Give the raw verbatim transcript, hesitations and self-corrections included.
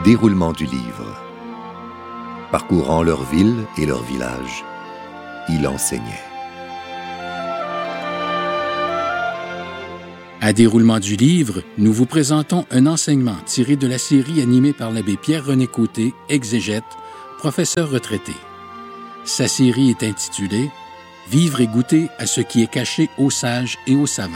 Déroulement du livre. Parcourant leur ville et leur village, il enseignait. À Déroulement du livre, nous vous présentons un enseignement tiré de la série animée par l'abbé Pierre-René Côté, exégète, professeur retraité. Sa série est intitulée « Vivre et goûter à ce qui est caché aux sages et aux savants ».